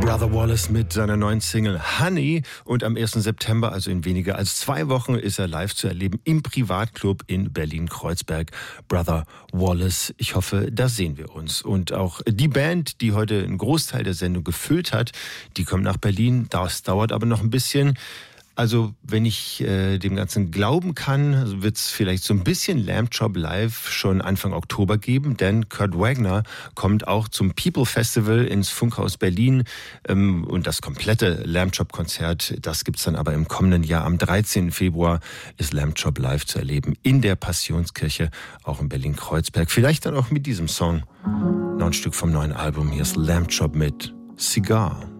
Brother Wallace mit seiner neuen Single Honey, und am 1. September, also in weniger als 2 Wochen, ist er live zu erleben im Privatclub in Berlin-Kreuzberg. Brother Wallace, ich hoffe, da sehen wir uns. Und auch die Band, die heute einen Großteil der Sendung gefüllt hat, die kommt nach Berlin. Das dauert aber noch ein bisschen. Also, wenn ich dem Ganzen glauben kann, wird es vielleicht so ein bisschen Lamb Chop Live schon Anfang Oktober geben, denn Kurt Wagner kommt auch zum People Festival ins Funkhaus Berlin, und das komplette Lamb Chop Konzert, das gibt's dann aber im kommenden Jahr. Am 13. Februar ist Lamb Chop Live zu erleben in der Passionskirche, auch in Berlin-Kreuzberg. Vielleicht dann auch mit diesem Song. Noch ein Stück vom neuen Album. Hier ist Lamb Chop mit Cigar.